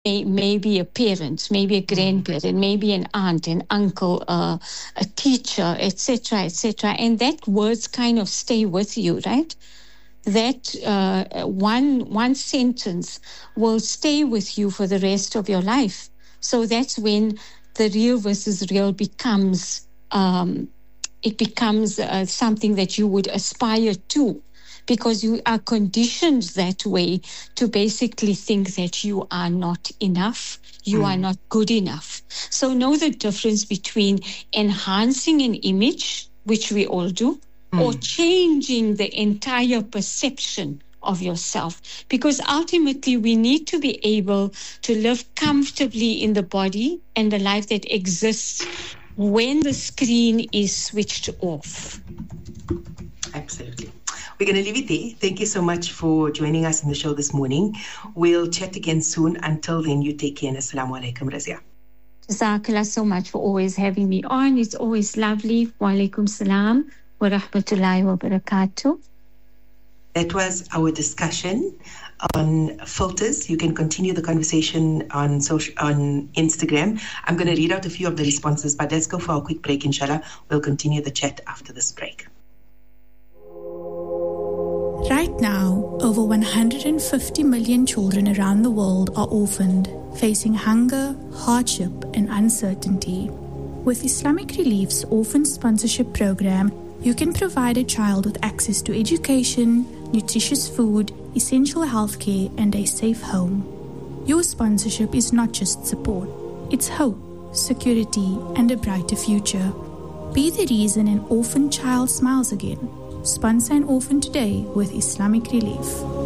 maybe a parent, maybe a grandparent, maybe an aunt, an uncle, a teacher, etc., etc. And that words kind of stay with you, right? That one sentence will stay with you for the rest of your life. So that's when the real versus real becomes something that you would aspire to, because you are conditioned that way to basically think that you are not enough, you are not good enough. So know the difference between enhancing an image, which we all do, or changing the entire perception of yourself. Because ultimately we need to be able to live comfortably in the body and the life that exists when the screen is switched off. Absolutely. We're going to leave it there. Thank you so much for joining us in the show this morning. We'll chat again soon. Until then, you take care. And Assalamu alaikum, Razia. Jazakallah so much for always having me on. It's always lovely. Wa alaikum salam wa rahmatullahi wa barakatuh. That was our discussion on filters. You can continue the conversation on Instagram. I'm going to read out a few of the responses, but let's go for a quick break, inshallah. We'll continue the chat after this break. Right now, over 150 million children around the world are orphaned, facing hunger, hardship, and uncertainty. With Islamic Relief's Orphan Sponsorship Program, you can provide a child with access to education, nutritious food, essential healthcare, and a safe home. Your sponsorship is not just support, it's hope, security, and a brighter future. Be the reason an orphan child smiles again. Sponsor an orphan today with Islamic Relief.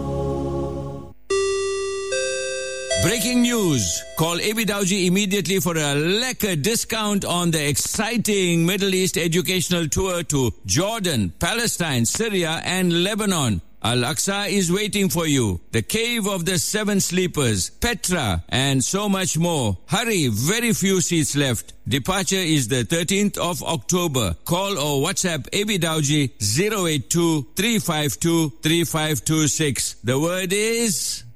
Breaking news. Call AB Dawji immediately for a lekker discount on the exciting Middle East educational tour to Jordan, Palestine, Syria, and Lebanon. Al-Aqsa is waiting for you. The Cave of the Seven Sleepers, Petra, and so much more. Hurry, very few seats left. Departure is the 13th of October. Call or WhatsApp AB Dawji 082 352 3526. The word is